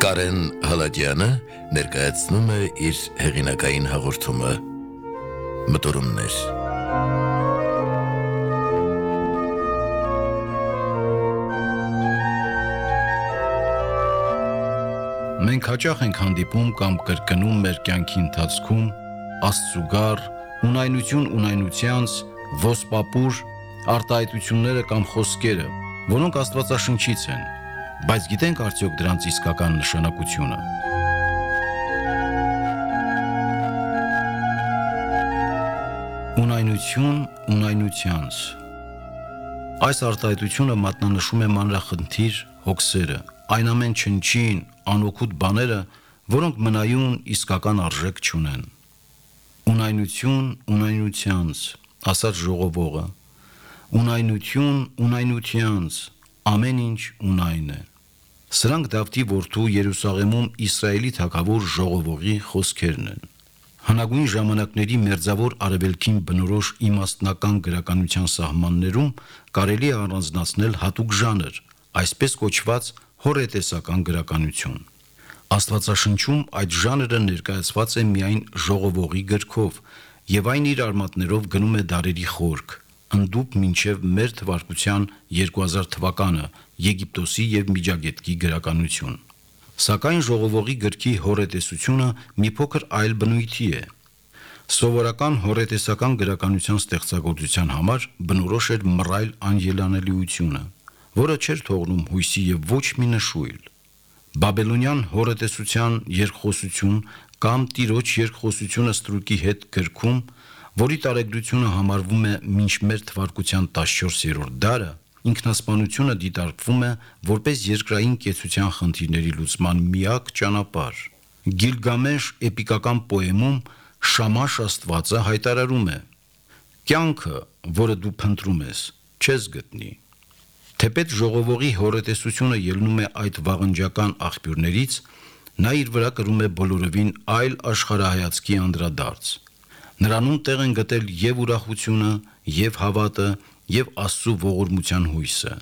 Կարեն Հալադյանը ներկայացնում է իր հեղինակային հաղորդումը Մտորումներ։ Մենք հաճախ ենք հանդիպում կամ կրկնում մեր կյանքի ընթացքում աստծուգար, ունայնություն ունայնությանց, ոսպապուր, արտահայտությունները կամ խոսքերը, որոնք Աստվածաշնչից են, բայց գիտենք արդյոք դրանց իսկական նշանակությունը։ Ունայնություն ունայնությանց։ Այս արտահայտությունը մատնանշում է մանրախնդիր հոգսերը, այն ամեն չնչին, անօգուտ բաները, որոնք մնայուն իսկական արժեք չունեն։ Ունայնություն ունայնությանց, ասաց ժողովողը, ունայնություն ունայնությանց, ամեն ինչ ունայն է։ Սրանք Դավթի որդու Երուսաղեմում Իսրայելի թագավոր ժողովողի խոսքերն են։ Հնագույն ժամանակների մերձավոր արևելքին բնորոշ իմաստնական գրականության սահմաններում կարելի է առանձնացնել հատուկ ժանր, այսպես կոչված հորետեսական գրականություն։ Աստվածաշնչում այդ ժանրը ներկայացված է միայն ժողովողի գրքով, եւ այն իր արմատներով գնում է դարերի խորք, ընդդուք մինչև մեր թվարկության 2000 թվականը Եգիպտոսի եւ Միջագետքի գրականություն։ Սակայն ժողովողի գրքի հորետեսությունը մի փոքր այլ բնույթի է։ Սովորական հորետեսական գրականության ստեղծագործության համար բնորոշ էր մռայլ անելանելիությունը, որը չէր թողնում հույսի եւ ոչ մի նշույլ։ Բաբելոնյան հորետեսության երկխոսություն կամ Տիրոջ երկխոսությունը ստրուկի հետ գրքում, որի տարեգրությունը համարվում է մինչ մեր թվարկության 14-րդ դարը, ինքնասպանությունը դիտարկվում է որպես երկրային կեցության խնդիրների լուծման միակ ճանապարհ։ Գիլգամեշ էպիկական պոեմում Շամաշ աստվածը հայտարարում է. «Կյանքը, որը դու փնտրում ես, չես գտնի»։ Թեպետ ժողովողի հորետեսությունը ելնում է այդ վաղնջական աղբյուրներից, նա իր վրա կրում է բոլորովին այլ աշխարհայացքի անդրադարձ։ Նրանում տեղ են գտել եւ ուրախությունը, եւ հավատը, եւ Աստծո ողորմության հույսը։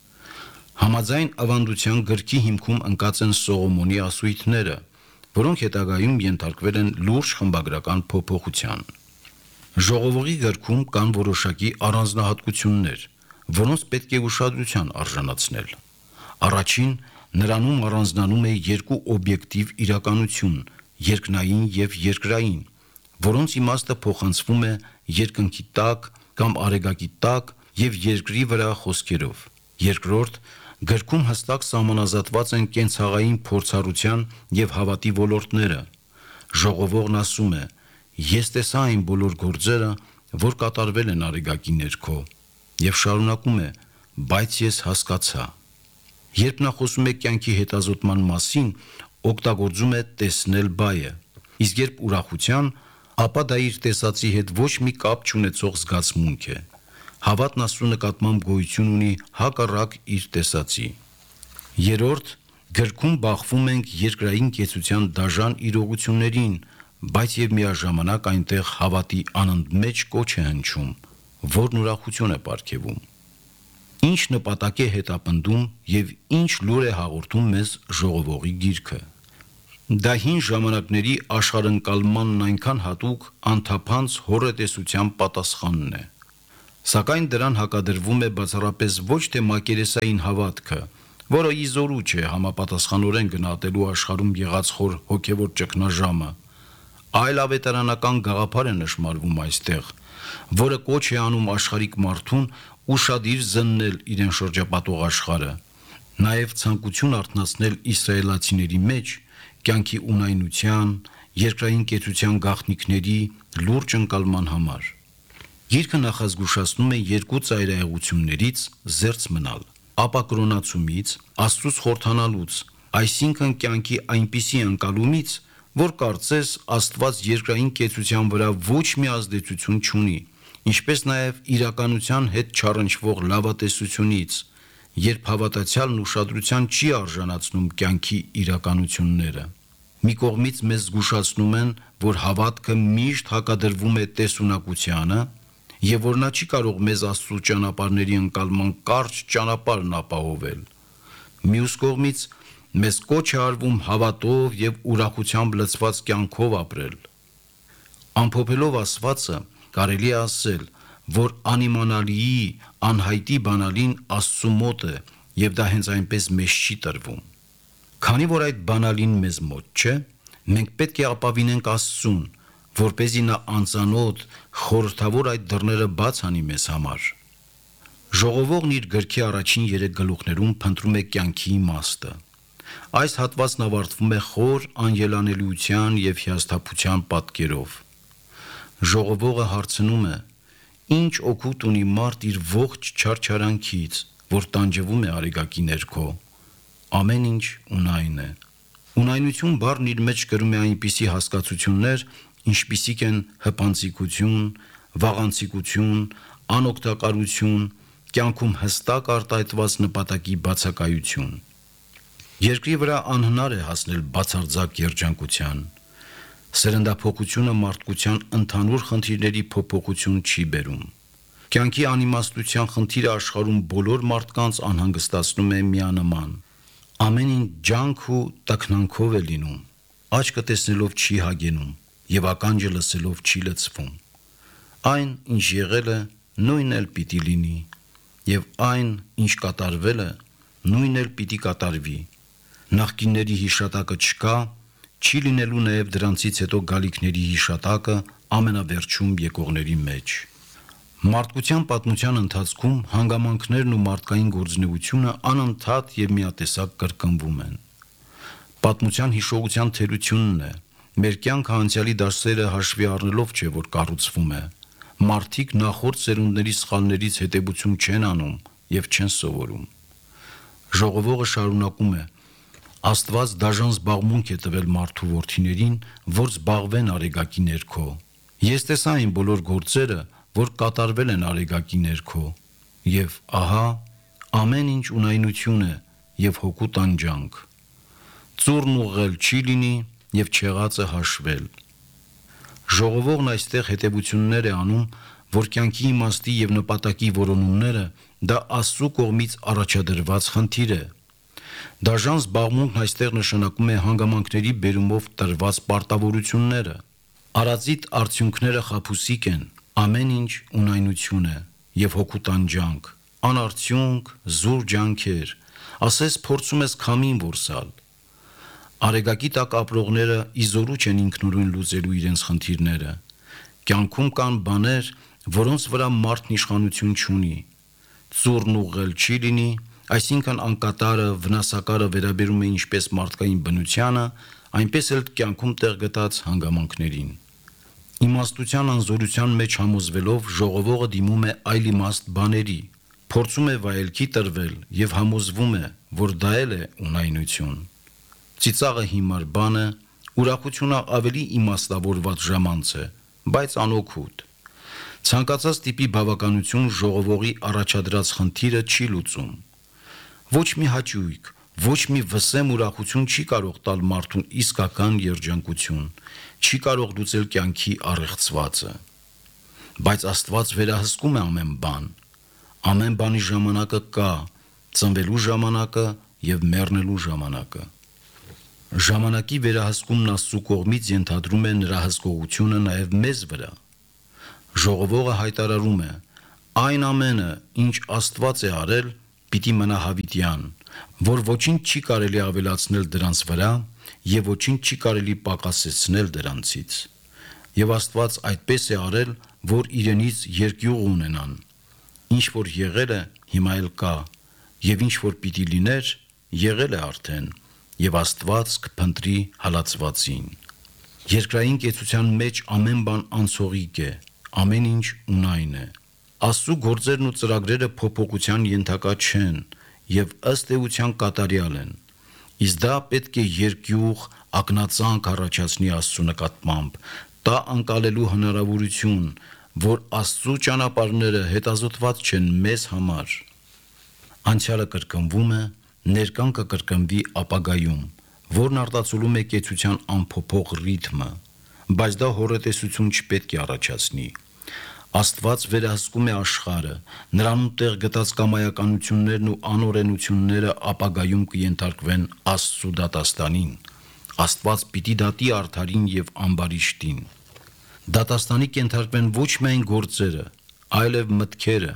Համաձայն ավանդության գրքի հիմքում ընկած են Սողոմոնի ասույթները, որոնք հետագայում ենթարկվել են լուրջ խմբագրական փոփոխության։ Ժողովողի գրքում կան որոշակի առանձնահատկություններ, որոնց պետք է ուշադրության արժանացնել։ Առաջին, նրանում առանձնանում է երկու օբյեկտիվ իրականություն՝ երկնային եւ երկրային, որոնց իմաստը փոխանցվում է երկնքի տակ կամ արեգակի տակ եւ երկրի վրա խոսքերով։ Երկրորդ, գրքում հստակ սահմանազատված են կենցաղային փորձառության եւ հավատի ոլորտները։ Ժողովողն ասում է. «Ես տեսա այն բոլոր գործերը, որ կատարվել են արեգակի ներքո», եւ շարունակում է. «Բայց ես հասկացա»։ Երբ նա խոսում է կյանքի հետազոտման մասին, օգտագործում է տեսնել բայը, իսկ երբ ուրախության, ապա դա իր տեսածի հետ ոչ մի կապ չունեցող զգացմունք է։ Հավատն Աստծո նկատմամբ գոյություն ունի հակառակ իր տեսածի։ Երրորդ, գրքում բախվում ենք երկրային կեցության դաժան իրողություններին, բայց եւ միաժամանակ այնտեղ հավատի անընդմեջ կոչ է հնչում, որն ուրախություն է պարգևում։ Ինչ նպատակ է հետապնդում եւ ինչ լուր է հաղորդում մեզ ժողովողի գիրքը։ Դա հին ժամանակների աշխարհընկալմանն այնքան հատուկ անթափանց հորետեսության պատասխանն է։ Սակայն դրան հակադրվում է բացառապես ոչ թե մակերեսային հավատքը, որը իզորու չէ համապատասխանորեն գնահատելու աշխարհում եղած խոր հոգևոր ճգնաժամը, այլ ավետարանական գաղափար է նշмарվում այստեղ, որը կոչ է անում աշխարհիկ մարդուն ուշադիր զննել իրեն շրջապատող աշխարհը, նաև ցանկություն արթնացնել իսրայելացիների մեջ կյանքի ունայնության, երկրային կեցության գաղտնիքների լուրջ ընկալման համար։ Գիրքը նախազգուշացնում է երկու ծայրահեղություններից զերծ մնալ՝ ապակրոնացումից, Աստծուց խորհրդանալուց, այսինքն կյանքի այնպիսի ընկալումից, որ կարծես Աստված երկրային կեցության վրա ոչ մի ազդեցություն չունի, ինչպես նաև իրականության հետ չառնչվող լավատեսությունից, երբ հավատացյալն ուշադրության չի արժանացնում կյանքի իրականությունները։ Մի կողմից մեզ զգուշացնում են, որ հավատքը միշտ հակադրվում է տեսունակությանը եւ որ նա չի կարող մեզ Աստծո ճանապարհների ընկալման կարճ ճանապարհն ապահովել։ Մյուս կողմից մեզ կոչ է արվում հավատով եւ ուրախությամբ լցված կյանքով ապրել։ Ամփոփելով ասվածը, կարելի է ասել, որ անիմանալիի, անհայտի բանալին Աստծու մոտ է եւ դա հենց այնպես մեզ չի տրվում։ Քանի որ այդ բանալին մեզ մոտ չէ, մենք պետք է ապավինենք Աստծուն, որպեսզի նա անծանոթ, խորհրդավոր այդ դռները բաց անի մեզ համար։ Ժողովողն իր գրքի առաջին 3 գլուխներում փնտրում է կյանքի իմաստը։ Այս հատվածն ավարտվում է խոր անելանելիության եւ հիասթափության պատկերով։ Ժողովողը հարցնում է. ինչ օգուտ ունի մարդ իր ողջ չարչարանքից, որ տանջվում է արեգակի ներքո։ Ամեն ինչ ունայն է։ Ունայնություն բառն իր մեջ կրում է այնպիսի հասկացություններ, ինչպիսիք են հպանցիկություն, վաղանցիկություն, անօգտակարություն, կյանքում հստակ արտահայտված նպատակի բացակայություն։ Երկրի վրա անհնար է հասնել բացարձակ երջանկության։ Սերնդափոխությունը մարդկության ընդհանուր խնդիրների փոփոխություն չի բերում։ Կյանքի անիմաստության խնդիրը աշխարհում բոլոր մարդկանց անհանգստացնում է միանման։ Ամեն ինչ ջանք ու տքնանքով է լինում, աչքը տեսնելով չի հագենում եւ ականջը լսելով չի լցվում։ Այն, ինչ եղել է, նույնն էլ պիտի լինի, եւ այն, ինչ կատարվել է, նույնն էլ պիտի կատարվի։ Նախկինների հիշատակը չկա, չի լինելու նաեւ դրանցից հետո գալիքների հիշատակը ամենավերջում եկողների մեջ։ Մարդկության պատմության ընթացքում հանգամանքներն ու մարդկային գործունեությունը անընդհատ եւ միատեսակ կրկնվում են։ Պատմության հիշողության թերությունն է։ Մեր կյանքը անցյալի դասերը հաշվի առնելով չէ, որ կառուցվում է։ Մարդիկ նախորդ սերունդների սխալներից հետևություն չեն անում եւ չեն սովորում։ Ժողովողը շարունակում է. Աստված դաժան զբաղմունք է տվել մարդու որդիներին, որ զբաղվեն արեգակի ներքո։ Ես տեսա այն բոլոր գործերը, որ կատարվել են արեգակի ներքո, եւ ահա ամեն ինչ ունայնություն է եւ հոգու տանջանք։ Ծուռն ուղղել չի լինի եւ չեղածը հաշվել։ Ժողովողն այստեղ հետևություններ է անում, որ կյանքի իմաստի եւ նպատակի որոնումները դա Աստծու կողմից առաջադրված խնդիր է։ Դաժան զբաղմունքն այստեղ նշանակում է հանգամանքների բերումով տրված պարտավորությունները։ Արածիտ արդյունքները խաբուսիկ են, ամեն ինչ ունայնություն է եւ հոգու տանջանք, անարդյունք, զուր ջանքեր, ասես փորձում ես քամին որսալ։ Արեգակի տակ ապրողները իզորու չեն ինքնուրույն լուծելու իրենց խնդիրները։ Կյանքում կան բաներ, որոնց վրա մարդն իշխանություն չունի։ Ծուռն ուղղել չի լինի, այսինքն անկատարը, վնասակարը վերաբերում է ինչպես մարդկային բնությանը, այնպես էլ կյանքում տեղ գտած հանգամանքներին։ Իմաստության անզորության մեջ համոզվելով ժողովողը դիմում է այլիմաստ բաների, փորձում է վայելքի տրվել եւ համոզվում է, որ դա էլ է ունայնություն։ Ծիծաղը հիմար բան է, ուրախությունը ավելի իմաստավորված ժամանց է, բայց անօգուտ։ Ցանկացած տիպի բավականություն ժողովողի առաջադրած խնդիրը չի լուծում։ Ոչ մի հաճույք, ոչ մի վսեմ ուրախություն չի կարող տալ մարդուն իսկական երջանկություն, չի կարող լուծել կյանքի առեղծվածը։ Բայց Աստված վերահսկում է ամեն բանի ժամանակը կա, ծնվելու ժամանակը եւ մեռնելու ժամանակը։ Ժամանակի վերահսկումն Աստծու կողմից ենթադրում է նրա հսկողությունը նաեւ մեզ վրա։ Ժողովողը հայտարարում է. այն ամենը, ինչ Աստված է արել, պիտի մնա հավիտյան, որ ոչինչ չի կարելի ավելացնել դրանց վրա եւ ոչինչ չի կարելի պակասեցնել դրանցից։ Եվ Աստված այդպես է արել, որ իրենից երկյուղ ունենան։ Ինչ որ եղել է, հիմա էլ կա, եւ ինչ որ պիտի լիներ, եղել է արդեն, եւ Աստված կփնտրի հալածվածին։ Երկրային կեցության մեջ ամեն բան անցողիկ է, ամեն ինչ ունայն է։ Աստծու գործերն ու ծրագրերը փոփոխության ենթակա չեն եւ ըստ էության կատարյալ են։ Իսկ դա պետք է երկյուղ, ակնածանք առաջացնի Աստծու նկատմամբ, տա անկալելու հնարավորություն, որ Աստծու ճանապարհները հետազոտված չեն մեզ համար։ Անցյալը կրկնվում է, ներկան կկրկնվի ապագայում, որն արտացոլում է կեցության անփոփոխ ռիթմը, բայց դա հորետեսություն չպետք է առաջացնի։ Աստված վերահսկում է աշխարհը, նրանում տեղ գտած կամայականություններն ու անօրենությունները ապագայում կենթարկվեն Աստծո դատաստանին։ Աստված պիտի դատի արդարին եւ ամբարիշտին։ Դատաստանի կենթարկվեն ոչ միայն գործերը, այլև մտքերը։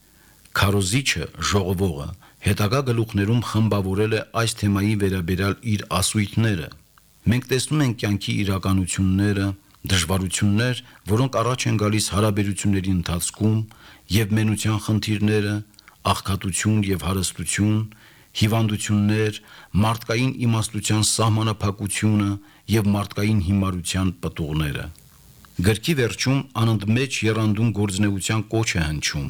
Քարոզիչը, ժողովողը, հետագա գլուխներում խմբավորել է այս թեմայի վերաբերյալ իր ասույթները։ Մենք տեսնում ենք կյանքի իրականությունները, դժվարություններ, որոնք առաջ են գալիս հարաբերությունների ընթացքում, եւ մենության խնդիրները, աղքատություն եւ հարստություն, հիվանդություններ, մարդկային իմաստության սահմանափակությունը եւ մարդկային հիմարության պտուղները։ Գրքի վերջում անընդմեջ եռանդուն գործնեության կոչ է հնչում։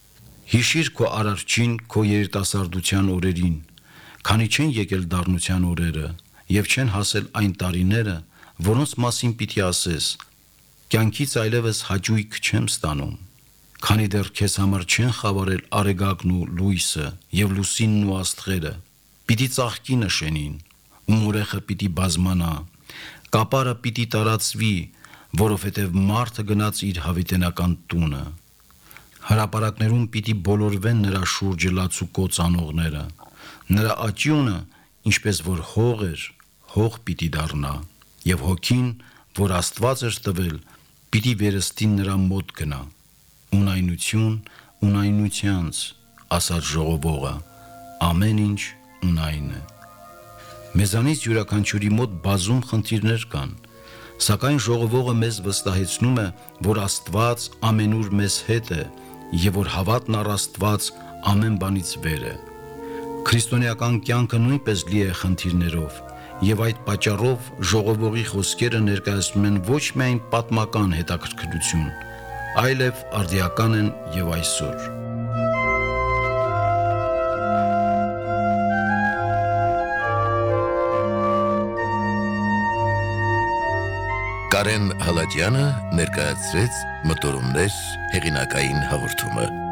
Հիշիր քո արարչին քո երիտասարդության օրերին, քանի չեն եկել դառնության օրերը եւ չեն հասել այն տարիները, որոնց մասին պիտի ասես. կյանքից այլևս հաճույք չեմ ստանում, քանի դեռ քեզ համար չեն խավարել արեգակն ու լույսը եւ լուսինն ու աստղերը, պիտի ծաղկի նշենին, ու ուրեխը պիտի բազմանա, կապարը պիտի տարածվի, որովհետեւ մարդը գնաց իր հավիտենական տունը։ Հրապարակներում պիտի բոլորվեն նրա շուրջը լացուկոծ անողները, նրա աճյունը, ինչպես որ հող էր, հող պիտի դառնա, եւ հոգին, որ Աստված էր տվել, պիտի վերստին նրա մոտ գնա։ Ունայնություն, ունայնությանց, ասաց ժողովողը, ամեն ինչ ունայն է։ Մեզանից յուրաքանչյուրի մոտ բազում խնդիրներ կան, սակայն ժողովողը մեզ վստահեցնում է, որ Աստված ամենուր մեզ հետ է եւ որ հավատն առ Աստված ամեն բանից վեր է։ Քրիստոնեական կյանքը նույնպես լի է խնդիրներով, եւ այդ պատճառով ժողովողի խոսքերը ներկայացնում են ոչ միայն պատմական հետաքրքրություն, այլև արդիական են եւ այսօր։ Կարեն Հալաջյանը ներկայացրեց Մտորումներ հեղինակային հաղորդումը։